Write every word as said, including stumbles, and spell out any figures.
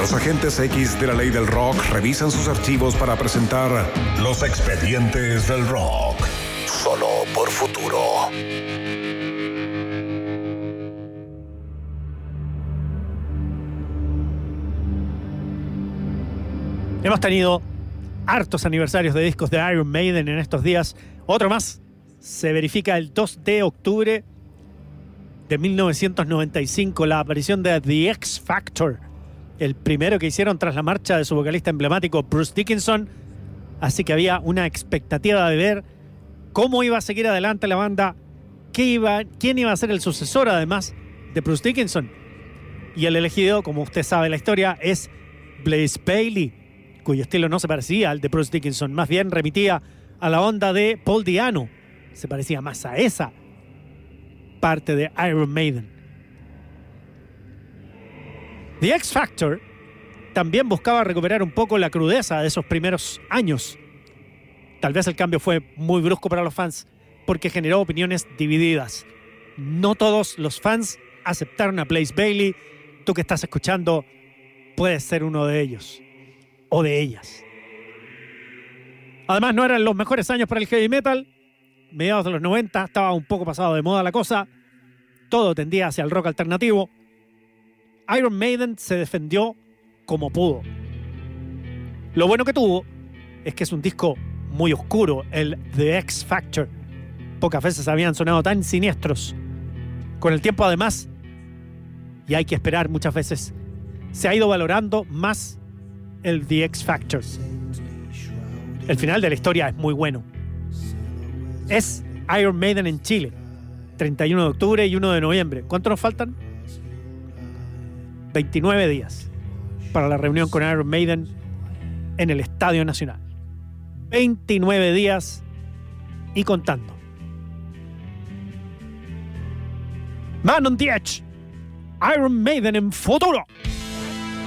Los agentes X de la ley del rock revisan sus archivos para presentar Los Expedientes del Rock. Solo por Futuro. Hemos tenido hartos aniversarios de discos de Iron Maiden en estos días. Otro más se verifica el dos de octubre de mil novecientos noventa y cinco, la aparición de The X Factor, el primero que hicieron tras la marcha de su vocalista emblemático Bruce Dickinson. Así que había una expectativa de ver cómo iba a seguir adelante la banda, qué iba, quién iba a ser el sucesor además de Bruce Dickinson. Y el elegido, como usted sabe la historia, es Blaze Bayley, cuyo estilo no se parecía al de Bruce Dickinson, más bien remitía a la onda de Paul Di'Anno. Se parecía más a esa parte de Iron Maiden. The X Factor también buscaba recuperar un poco la crudeza de esos primeros años. Tal vez el cambio fue muy brusco para los fans porque generó opiniones divididas. No todos los fans aceptaron a Blaze Bayley. Tú que estás escuchando puedes ser uno de ellos o de ellas. Además, no eran los mejores años para el heavy metal. Mediados de los noventa estaba un poco pasado de moda la cosa. Todo tendía hacia el rock alternativo. Iron Maiden se defendió como pudo. Lo bueno que tuvo es que es un disco muy oscuro, el The X Factor. Pocas veces habían sonado tan siniestros. Con el tiempo, además, y hay que esperar muchas veces, se ha ido valorando más el The X Factor. El final de la historia es muy bueno. Es Iron Maiden en Chile, treinta y uno de octubre y uno de noviembre. ¿Cuánto nos faltan? veintinueve días para la reunión con Iron Maiden en el Estadio Nacional. veintinueve días y contando. Man on the Edge, Iron Maiden en Futuro.